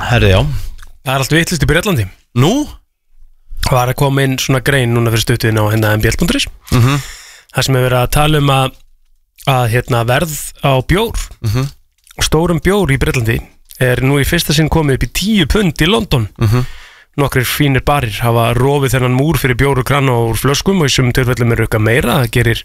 Herði, já. Það allt vitlist í Bretlandi. Nú? Það var að koma inn svona grein núna fyrir stuttin á mbl.is Það sem verið að tala að verð á bjór stórum bjór í Bretlandi nú í fyrsta sinn komið upp í 10 pund í London Nokkrir fínir barir hafa rofið þennan múr fyrir bjór og kranna úr flöskum og í sumum tilfellum eitthvað meira það gerir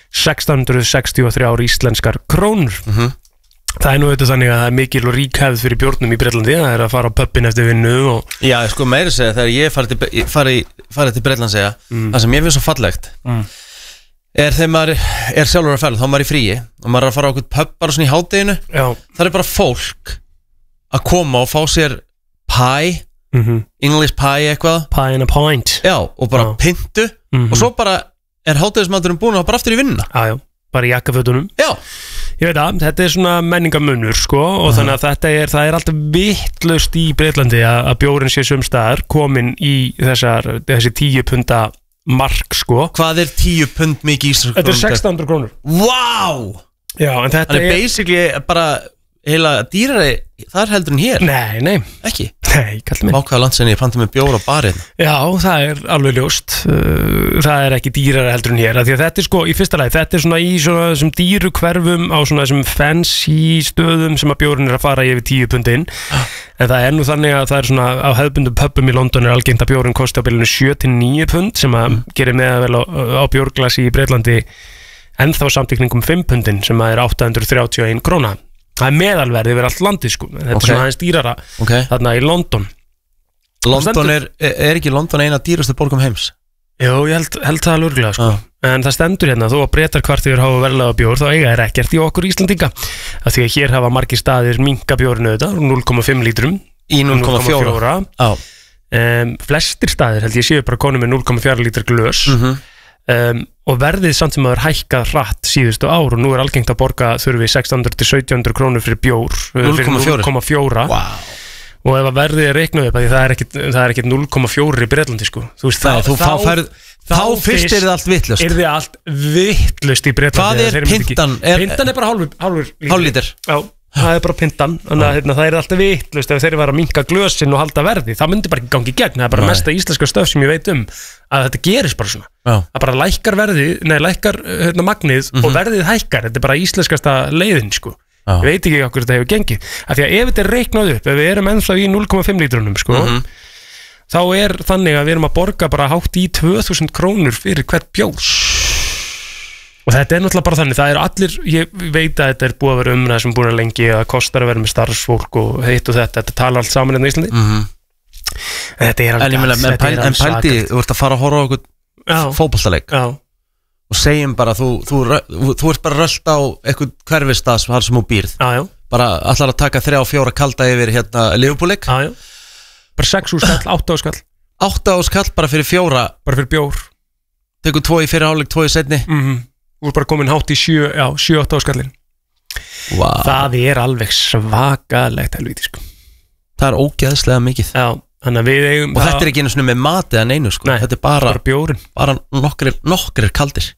1663 íslenskar krónur Það nú auðvitað þannig að það mikil og rík hefð fyrir bjórnum í Bretlandi það að fara á pubin eftir vinnu og... Já, sko meira segja þegar ég farið til Bretland segja það sem ég finnst svo fallegt þegar maður sjálfur að ferð þá maður í fríi og maður að fara á okkur pub bara svona í hádeginu það bara fólk að koma og fá sér pie English pie eitthvað Pie and a pint Já, og bara pintu og svo bara hádegismaturinn búin og bara aftur í vinnuna Já, bara í jakkafötunum Já Ég veit að þetta svona menningamunur sko og þannig að það alltaf vitlaust í Bretlandi að bjórin sé sumstaðar komin í þessi 10 punda mark sko Hvað 10 pund mikið íslenskar krónur? Þetta 1600 krónur Wow Já, en þetta Þannig basically bara heila dýrari þar heldur en hér Nei Ekki? Nei, kallið minn Ákveða landsinni, ég panti með bjór á barinn Já, það alveg ljóst Það ekki dýrari heldur en hér Því að þetta sko, í fyrsta lagi, þetta svona í svona þessum dýru hverfum á svona þessum fancy stöðum sem að bjórin að fara yfir 10 pund inn En það nú þannig að það svona á hefðbundum pubum í London algengt að bjórin kosti á bilinu 7-9 pund sem að gerir meðavel á bjórglasi í Bretlandi ennþá samtíkningum 5 pundin sem að 831 króna Það meðalverði yfir allt landið sko Þetta svona aðeins dýrara þarna í London London ekki London eina dýrastu borgum heims? Jú, ég held það alveg örgulega sko En það stendur hérna, þó að Bretar hvart yfir hafa verðlega bjór þá eiga þeir ekkert í okkur Íslandinga af því að hér hafa margir staðir minka bjórinu þetta 0,5 lítrum Í 0,4 Flestir staðir held ég séu bara konum með 0,4 lítra glös og verðið samt sem aður hækkað hratt síðustu ár og nú algengt að borga þurfi 600-1700 krónur fyrir bjór 0,4 og ef að verðið reiknað upp það ekkert 0,4 í Bretlandi sko þú veist þá fyrst það allt vittlust þið allt vittlust í Bretlandi Hvað pintan? Pintan bara hálf lítir Já Það bara pintan, þannig að það alltaf vitlaust ef þeir var að minka glösin og halda verði það myndi bara ekki gangi í gegn, það bara mesta íslenska stöf sem ég veit að þetta gerist bara svona það bara lækkar magnið og verðið hækkar, þetta bara íslenskasta leiðin sko, ég veit ekki okkur þetta hefur gengið, af því að ef þetta reiknað upp ef við erum ennþá í 0,5 lítrunum sko, þá þannig að við erum að borga bara hátt í 2000 krónur fyrir hvert bjór Og þetta náttúrulega bara þannig, það allir, ég veit að þetta búið að vera umræð sem búin að lengi að kostar að vera með starfsfólk og heitt og þetta tala allt saman hérna í Íslandi Þetta alveg En pældi, þú ert að fara að horfa á eitthvað fótboltaleik og segjum bara, þú ert bara rölt á eitthvað hverfistað sem þú býrð bara allar að taka 3-4 kalda yfir hérna Liverpool-leik Bara 6 skall, 8 skall 8 skall bara fyrir 4 Bara fyrir bjór Tekur 2 í fyrir hálfleik, 2 í seinni Þú bara komin hátt í 7-8 skallin Það alveg svakalegt helvíti sko Það ógeðslega mikið þannig að við eigum Og þetta ekki einu svona með matið en einu sko Þetta bara bjórin Bara nokkrir kaldir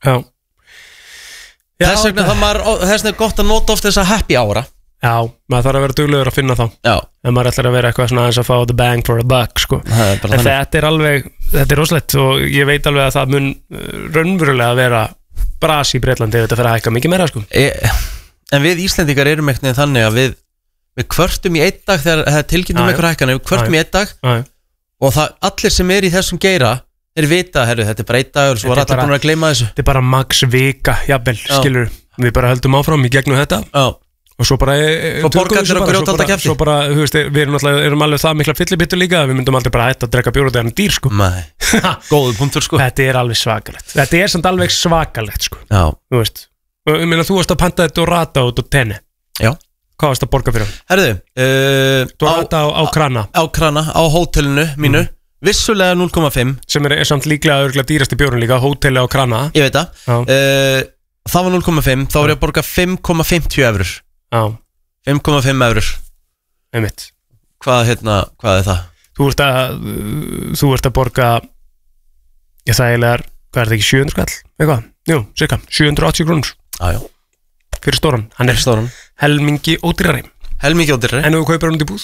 Þess vegna gott að nota oft þessa happy hour Já, maður þarf að vera duglegur að finna þá En maður ætlar að vera eitthvað svona eins að fá the bang for a buck sko En þetta alveg, þetta rosalegt og ég veit alveg að það mun raunverulega að vera bras í Bretlandi ef þetta fyrir að hækka mikið meira sko En við Íslendingar erum ekkert þannig að við kvörtum í einn dag þegar það tilkynntum einhver hækkan við kvörtum í einn dag og það allir sem í þessum geira vita, þetta bara einn dag og svo var allir búin að gleyma þessu Þetta bara max vika, jafnvel, skilur við bara höldum áfram í gegnum þetta og svo bara svo bara, þú veist, við erum alveg það mikla fyllibittur líka við myndum aldrei bara hætta að drekka bjór og það dýr sko Góður punktur sko Þetta alveg svakalegt Þetta samt alveg svakalegt sko Þú veist, ég meina þú varst að panta þetta og rata út og tenni Já Hvað varst að borga fyrir? Herðu, rata á krana Á krana, á hótelinu mínu Vissulega 0,5 Sem samt líklega örgulega dýrasti bjórun líka Hóteli á krana Ég veit það Það var 0,5, þá var ég að borga 5,50 eurur 5,5 eurur Einmitt Hvað það? Þú ert að borga Ég það hvað þetta ekki 700 skall? Eitthvað? Jú, cirka 780 krónur Fyrir stóran Hann stóran helmingi ódýrari En ef þú kaupir hann út í búð?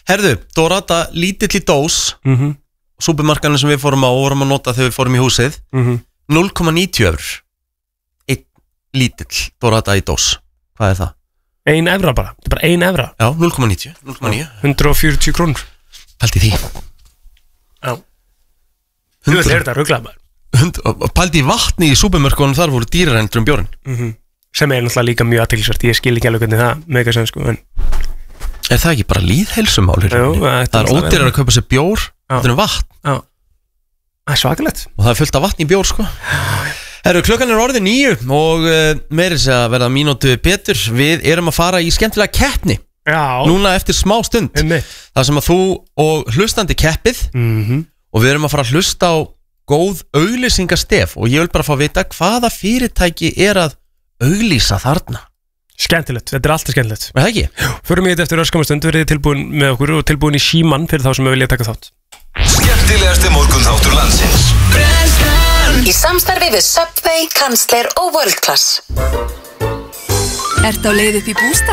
Herðu, Dorata lítill í dós Súpermarkanum sem við fórum á og vorum að nota þegar við fórum í húsið 0,90 eurur Einn lítill Dorata í dós Hvað er það? 1 evra bara, þetta er bara 1 evra Já, 0,90 140 krónur Pældi því Já Þú veist, þetta ruglað maður Pældi í vatni í súpermarkanum þar voru dýrarendur bjórin Sem er náttúrulega líka mjög athyglisvert Ég skil ekki alveg hvernig það með eitthvað sem sko Er það ekki bara lýðheilsumál? Það er ódýrar að kaupa sér bjór Þetta er vatn Já. Það er svakalegt Og það er fullt af vatn í bjór sko Herru, klukkan er orðið 9 Og meirins að verða mínútu betur Við erum að fara í skemmtilega keppni Já. Núna eftir smá stund Það sem að þú og hlustandi keppið Og við erum að fara að hlusta á Góð auglýsingastef Og ég vil bara fá að vita hvaða fyrirtæki er að auglýsa þarna Skemmtilegt, þetta er alltaf skemmtilegt Er það ekki? Förum við þetta eftir örskamastund Verðið tilbúin með okkur og tilbúin í síman Fyrir þá sem við vilja taka þátt Skemmtilegasti morgunþáttur landsins Í samstarfi við Subway, Kansler og World Class. Ertu á leið upp í bústað?